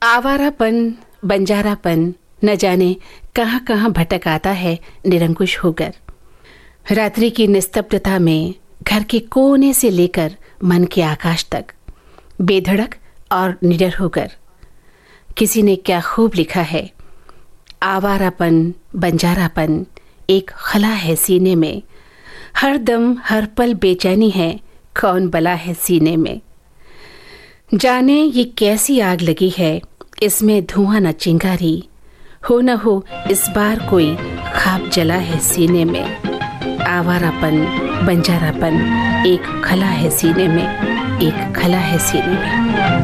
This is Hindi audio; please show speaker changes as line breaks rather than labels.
आवारापन, बंजारापन न जाने कहाँ कहाँ भटक आता है निरंकुश होकर। रात्रि की निस्तब्धता में घर के कोने से लेकर मन के आकाश तक, बेधड़क और निडर होकर। किसी ने क्या खूब लिखा है, आवारापन, बंजारापन एक खला है सीने में, हर दम हर पल बेचैनी है, कौन बला है सीने में। जाने ये कैसी आग लगी है, इसमें धुआं न चिंगारी, हो न हो इस बार कोई खाब जला है सीने में। आवारापन, बंजारापन एक खला है सीने में, एक खला है सीने में।